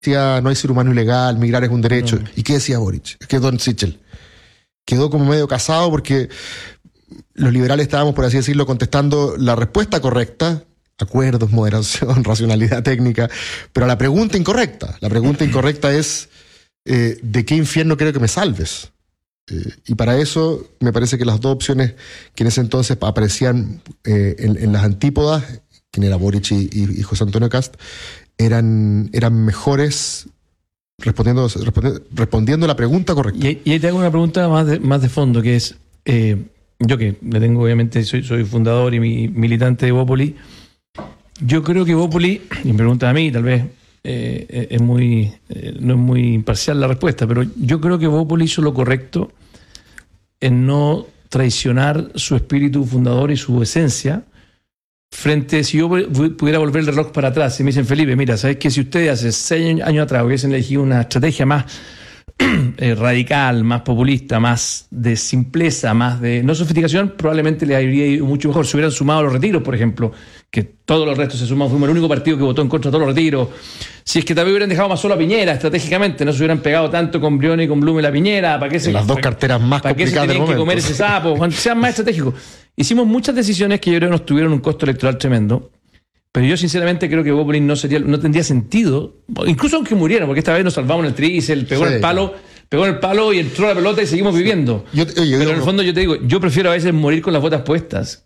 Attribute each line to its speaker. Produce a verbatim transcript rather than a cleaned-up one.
Speaker 1: decía no hay ser humano ilegal, migrar es un derecho.
Speaker 2: No.
Speaker 1: ¿Y qué decía Boric? ¿Qué Don Sichel? Quedó como medio casado porque los liberales estábamos, por así decirlo, contestando la respuesta correcta, acuerdos, moderación, racionalidad técnica, pero a la pregunta incorrecta. La pregunta incorrecta es eh, ¿de qué infierno quiero que me salves? Eh, y para eso me parece que las dos opciones que en ese entonces aparecían eh, en, en las antípodas, quien era Boric y, y, y José Antonio Kast, eran, eran mejores respondiendo, respondiendo, respondiendo la pregunta correcta.
Speaker 2: Y, y ahí te hago una pregunta más de, más de fondo, que es, eh, yo que le tengo, obviamente, soy, soy fundador y mi, militante de Bópoli, yo creo que Bópoli, y me pregunta a mí, tal vez eh, es muy eh, no es muy imparcial la respuesta, pero yo creo que Bópoli hizo lo correcto en no traicionar su espíritu fundador y su esencia. Frente, si yo pudiera volver el reloj para atrás, y me dicen, Felipe, mira, ¿sabes qué? Si ustedes hace seis años atrás hubiesen elegido una estrategia más eh, radical, más populista, más de simpleza, más de no sofisticación, probablemente les habría ido mucho mejor. Se hubieran sumado a los retiros, por ejemplo, que todos los restos se suman, fuimos el único partido que votó en contra de todos los retiros. Si es que también hubieran dejado más solo a Piñera estratégicamente, no se hubieran pegado tanto con Briones y con Blume la Piñera, ¿para qué se,
Speaker 1: las dos
Speaker 2: para,
Speaker 1: carteras más
Speaker 2: ¿para
Speaker 1: complicadas
Speaker 2: qué se tenían
Speaker 1: del
Speaker 2: que
Speaker 1: momento?
Speaker 2: comer ese sapo? Cuando sean más estratégicos. Hicimos muchas decisiones que yo creo que nos tuvieron un costo electoral tremendo, pero yo sinceramente creo que Bópoli no sería, no tendría sentido, incluso aunque murieran, porque esta vez nos salvamos en el tríceps, pegó
Speaker 1: Sí.
Speaker 2: en el palo, pegó en el palo y entró la pelota y seguimos viviendo.
Speaker 1: Yo, oye,
Speaker 2: Pero
Speaker 1: yo-
Speaker 2: en el fondo yo te digo, yo prefiero a veces morir con las botas puestas